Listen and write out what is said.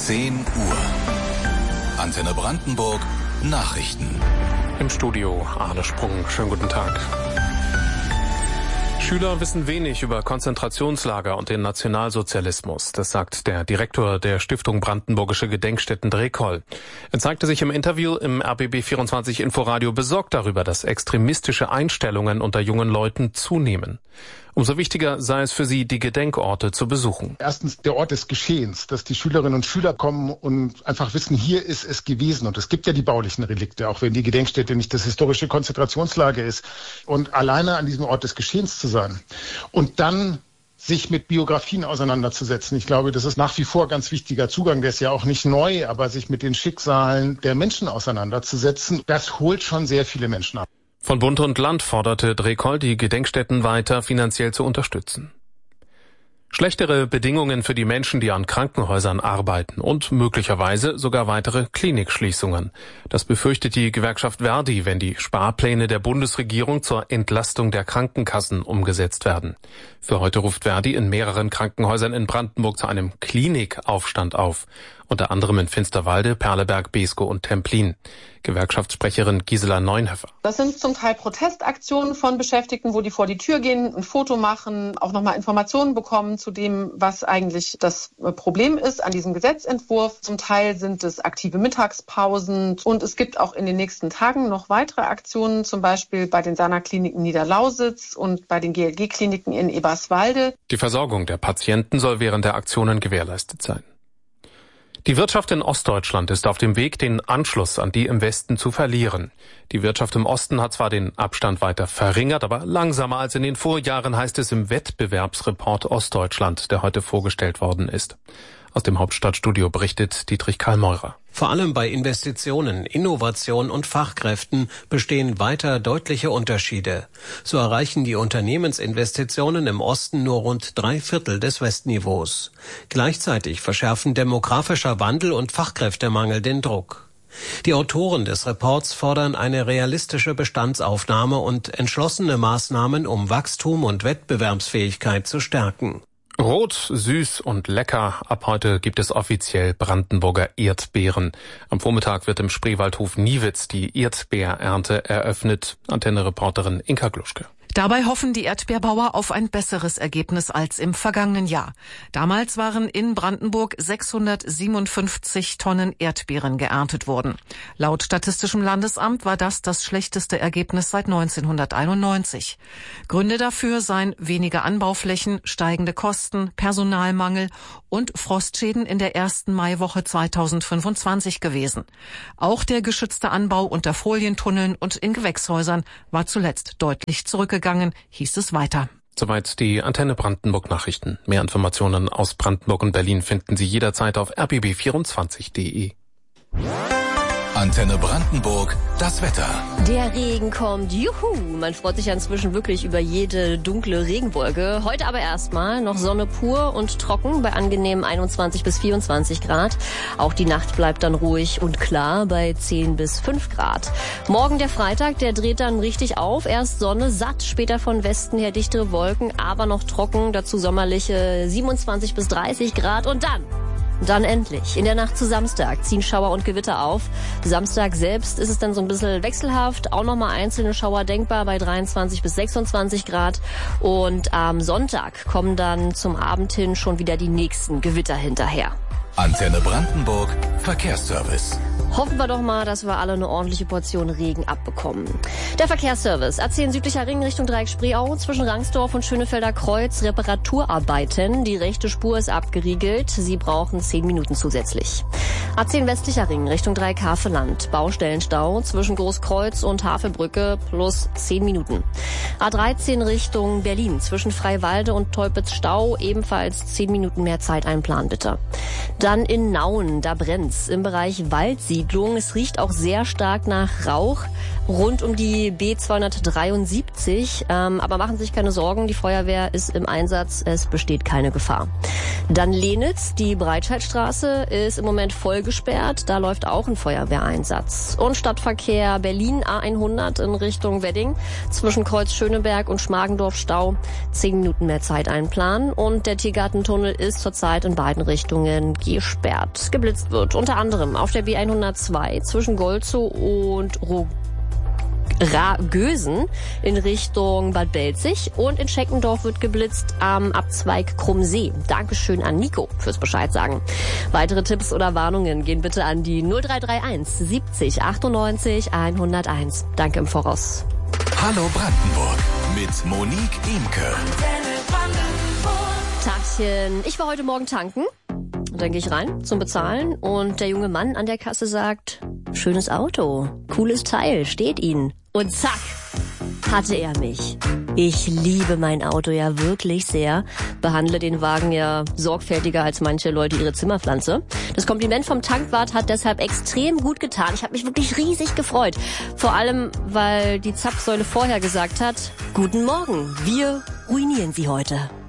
10 Uhr. Antenne Brandenburg Nachrichten. Im Studio Arne Sprung. Schönen guten Tag. Schüler wissen wenig über Konzentrationslager und den Nationalsozialismus. Das sagt der Direktor der Stiftung Brandenburgische Gedenkstätten Drekoll. Er zeigte sich im Interview im RBB24 Inforadio besorgt darüber, dass extremistische Einstellungen unter jungen Leuten zunehmen. Umso wichtiger sei es für sie, die Gedenkorte zu besuchen. Erstens der Ort des Geschehens, dass die Schülerinnen und Schüler kommen und einfach wissen, hier ist es gewesen. Und es gibt ja die baulichen Relikte, auch wenn die Gedenkstätte nicht das historische Konzentrationslager ist. Und alleine an diesem Ort des Geschehens zu sein und dann sich mit Biografien auseinanderzusetzen. Ich glaube, das ist nach wie vor ganz wichtiger Zugang. Der ist ja auch nicht neu, aber sich mit den Schicksalen der Menschen auseinanderzusetzen, das holt schon sehr viele Menschen ab. Von Bund und Land forderte Drekoll, die Gedenkstätten weiter finanziell zu unterstützen. Schlechtere Bedingungen für die Menschen, die an Krankenhäusern arbeiten und möglicherweise sogar weitere Klinikschließungen. Das befürchtet die Gewerkschaft Verdi, wenn die Sparpläne der Bundesregierung zur Entlastung der Krankenkassen umgesetzt werden. Für heute ruft Verdi in mehreren Krankenhäusern in Brandenburg zu einem Klinikaufstand auf. Unter anderem in Finsterwalde, Perleberg, Beeskow und Templin. Gewerkschaftssprecherin Gisela Neunhöfer. Das sind zum Teil Protestaktionen von Beschäftigten, wo die vor die Tür gehen, ein Foto machen, auch nochmal Informationen bekommen zu dem, was eigentlich das Problem ist an diesem Gesetzentwurf. Zum Teil sind es aktive Mittagspausen und es gibt auch in den nächsten Tagen noch weitere Aktionen, zum Beispiel bei den Sana-Kliniken Niederlausitz und bei den GLG-Kliniken in Eberswalde. Die Versorgung der Patienten soll während der Aktionen gewährleistet sein. Die Wirtschaft in Ostdeutschland ist auf dem Weg, den Anschluss an die im Westen zu verlieren. Die Wirtschaft im Osten hat zwar den Abstand weiter verringert, aber langsamer als in den Vorjahren, heißt es im Wettbewerbsreport Ostdeutschland, der heute vorgestellt worden ist. Aus dem Hauptstadtstudio berichtet Dietrich Karl-Meurer. Vor allem bei Investitionen, Innovation und Fachkräften bestehen weiter deutliche Unterschiede. So erreichen die Unternehmensinvestitionen im Osten nur rund 3/4 des Westniveaus. Gleichzeitig verschärfen demografischer Wandel und Fachkräftemangel den Druck. Die Autoren des Reports fordern eine realistische Bestandsaufnahme und entschlossene Maßnahmen, um Wachstum und Wettbewerbsfähigkeit zu stärken. Rot, süß und lecker. Ab heute gibt es offiziell Brandenburger Erdbeeren. Am Vormittag wird im Spreewaldhof Niewitz die Erdbeerernte eröffnet. Antenne-Reporterin Inka Gluschke. Dabei hoffen die Erdbeerbauer auf ein besseres Ergebnis als im vergangenen Jahr. Damals waren in Brandenburg 657 Tonnen Erdbeeren geerntet worden. Laut Statistischem Landesamt war das schlechteste Ergebnis seit 1991. Gründe dafür seien weniger Anbauflächen, steigende Kosten, Personalmangel und Frostschäden in der ersten Maiwoche 2025 gewesen. Auch der geschützte Anbau unter Folientunneln und in Gewächshäusern war zuletzt deutlich zurückgegangen, hieß es weiter. Soweit die Antenne Brandenburg Nachrichten. Mehr Informationen aus Brandenburg und Berlin finden Sie jederzeit auf rbb24.de. Antenne Brandenburg, das Wetter. Der Regen kommt, juhu! Man freut sich ja inzwischen wirklich über jede dunkle Regenwolke. Heute aber erstmal noch Sonne pur und trocken bei angenehmen 21 bis 24 Grad. Auch die Nacht bleibt dann ruhig und klar bei 10 bis 5 Grad. Morgen der Freitag, der dreht dann richtig auf. Erst Sonne, satt, später von Westen her dichtere Wolken, aber noch trocken, dazu sommerliche 27 bis 30 Grad und dann endlich. In der Nacht zu Samstag ziehen Schauer und Gewitter auf. Samstag selbst ist es dann so ein bisschen wechselhaft. Auch nochmal einzelne Schauer denkbar bei 23 bis 26 Grad. Und am Sonntag kommen dann zum Abend hin schon wieder die nächsten Gewitter hinterher. Antenne Brandenburg Verkehrsservice. Hoffen wir doch mal, dass wir alle eine ordentliche Portion Regen abbekommen. Der Verkehrsservice. A10 südlicher Ring Richtung Dreieck Spreeau zwischen Rangsdorf und Schönefelder Kreuz. Reparaturarbeiten. Die rechte Spur ist abgeriegelt. Sie brauchen 10 Minuten zusätzlich. A10 westlicher Ring Richtung Dreieck Havelland. Baustellenstau zwischen Großkreuz und Havelbrücke plus 10 Minuten. A13 Richtung Berlin zwischen Freiwalde und Teupitz Stau. Ebenfalls 10 Minuten mehr Zeit einplanen, bitte. Dann in Nauen, da brennt's. Im Bereich Waldsiek Siedlung. Es riecht auch sehr stark nach Rauch rund um die B273. Aber machen Sie sich keine Sorgen, die Feuerwehr ist im Einsatz, es besteht keine Gefahr. Dann Lenitz, die Breitscheidstraße ist im Moment voll gesperrt, da läuft auch ein Feuerwehreinsatz. Und Stadtverkehr Berlin A100 in Richtung Wedding, zwischen Kreuz Schöneberg und Schmargendorf Stau, 10 Minuten mehr Zeit einplanen. Und der Tiergartentunnel ist zurzeit in beiden Richtungen gesperrt. Geblitzt wird unter anderem auf der B102 zwischen Golzow und Ragösen in Richtung Bad Belzig und in Scheckendorf wird geblitzt am Abzweig Krummsee. Dankeschön an Nico fürs Bescheid sagen. Weitere Tipps oder Warnungen gehen bitte an die 0331 70 98 101. Danke im Voraus. Hallo Brandenburg mit Monique Imke. Tagchen, ich war heute Morgen tanken. Und dann gehe ich rein zum Bezahlen und der junge Mann an der Kasse sagt, schönes Auto, cooles Teil, steht Ihnen. Und zack, hatte er mich. Ich liebe mein Auto ja wirklich sehr, behandle den Wagen ja sorgfältiger als manche Leute ihre Zimmerpflanze. Das Kompliment vom Tankwart hat deshalb extrem gut getan. Ich habe mich wirklich riesig gefreut. Vor allem, weil die Zapfsäule vorher gesagt hat, guten Morgen, wir ruinieren Sie heute.